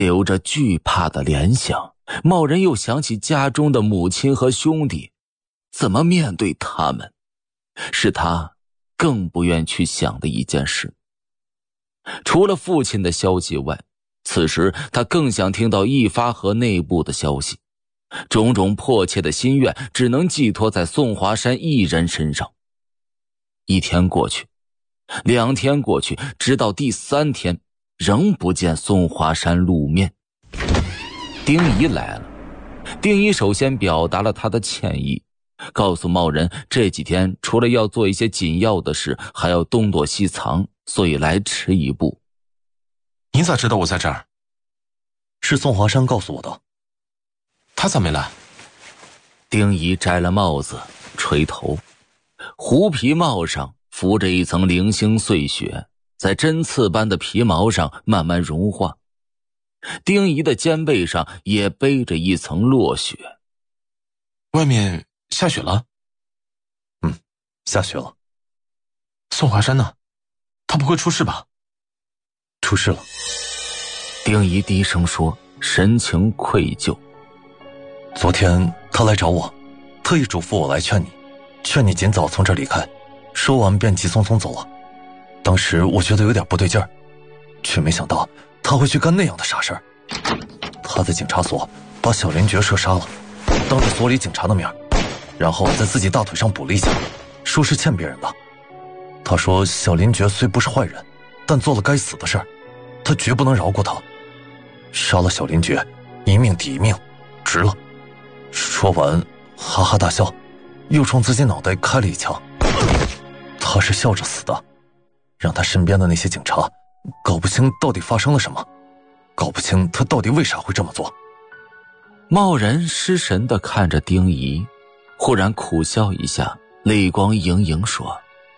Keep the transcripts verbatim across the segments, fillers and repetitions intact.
留着惧怕的联想，贸然又想起家中的母亲和兄弟，怎么面对他们，是他更不愿去想的一件事。除了父亲的消息外，此时他更想听到一发河内部的消息，种种迫切的心愿只能寄托在宋华山一人身上。一天过去，两天过去，直到第三天，仍不见宋华山露面。丁仪来了，丁仪首先表达了他的歉意，告诉贸然这几天除了要做一些紧要的事，还要东躲西藏，所以来迟一步。 你咋知道我在这儿？ 是宋华山告诉我的。 他咋没来？ 丁仪摘了帽子，垂头，狐皮帽上浮着一层零星碎雪，在针刺般的皮毛上慢慢融化。丁仪的肩背上也背着一层落雪。 外面下雪了？ 嗯，下雪了。 宋华山呢？他不会出事吧？ 出事了。 丁仪低声说，神情愧疚。 昨天他来找我，特意嘱咐我来劝你，劝你尽早从这离开，说完便急匆匆走了。当时我觉得有点不对劲儿，却没想到他会去干那样的傻事儿。他在警察所把小林觉射杀了，当着所里警察的面，然后在自己大腿上补了一枪，说是欠别人的。他说小林觉虽不是坏人，但做了该死的事儿，他绝不能饶过他。杀了小林觉，一命抵一命，值了。说完哈哈大笑，又冲自己脑袋开了一枪。他是笑着死的，让他身边的那些警察搞不清到底发生了什么，搞不清他到底为啥会这么做。 贸然失神地看着丁仪，忽然苦笑一下，泪光盈盈说，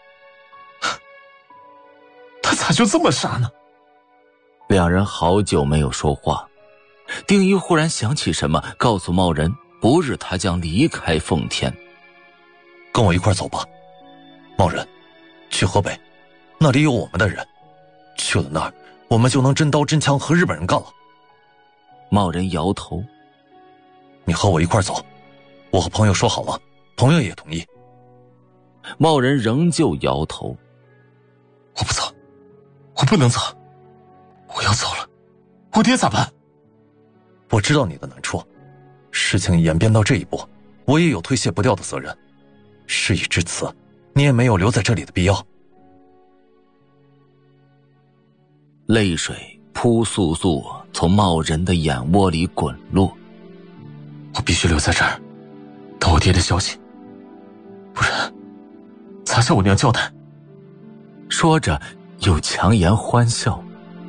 他咋就这么傻呢？ 两人好久没有说话。丁仪忽然想起什么，告诉贸然不日他将离开奉天。 跟我一块走吧，贸然，去河北，那里有我们的人，去了那儿我们就能真刀真枪和日本人干了。 贸然摇头， 你和我一块走，我和朋友说好了，朋友也同意。 贸然仍旧摇头， 我不走，我不能走，我要走了，我爹咋办？ 我知道你的难处，事情演变到这一步，我也有推卸不掉的责任。事已至此，你也没有留在这里的必要。 泪水扑簌簌从贸然的眼窝里滚落。 我必须留在这儿，等我爹的消息，不然咋向我娘交代？ 说着又强颜欢笑。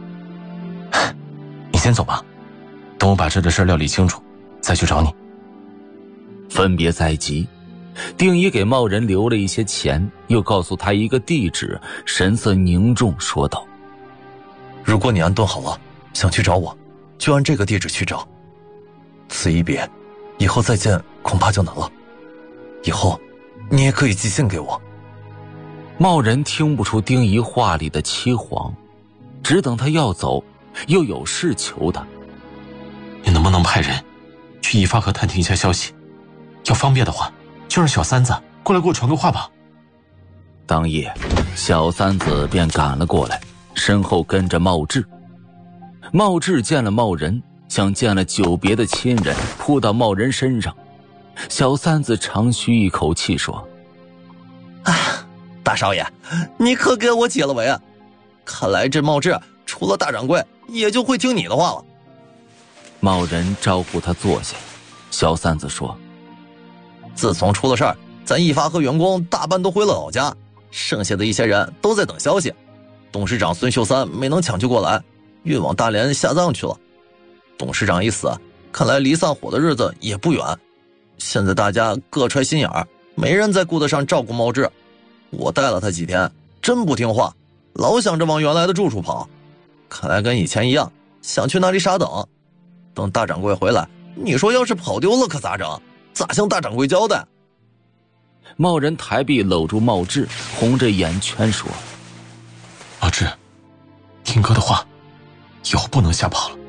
你先走吧，等我把这个事料理清楚，再去找你。 分别在即，丁仪给贸然留了一些钱，又告诉他一个地址，神色凝重说道， 如果你安顿好了，想去找我，就按这个地址去找。此一别，以后再见恐怕就难了。以后你也可以寄信给我。 贸然听不出丁仪话里的凄惶，只等他要走，又有事求他。 你能不能派人去一发河探听一下消息？要方便的话，就让小三子过来给我传个话吧。 当夜，小三子便赶了过来，身后跟着茂志。茂志见了贸然，像见了久别的亲人，扑到贸然身上。小三子长吁一口气说， 哎，大少爷，你可给我解了围啊！看来这茂志除了大掌柜，也就会听你的话了。 贸然招呼他坐下。小三子说， 自从出了事儿，咱一发河员工大半都回了老家，剩下的一些人都在等消息。董事长孙秀三没能抢救过来，运往大连下葬去了。董事长一死，看来离散伙的日子也不远。现在大家各揣心眼儿，没人再顾得上照顾茂志。我带了他几天，真不听话，老想着往原来的住处跑。看来跟以前一样，想去那里傻等。等大掌柜回来，你说要是跑丢了可咋整？咋向大掌柜交代？ 贸然抬臂搂住茂志，红着眼圈说， 茂志，听哥的话，以后不能瞎跑了。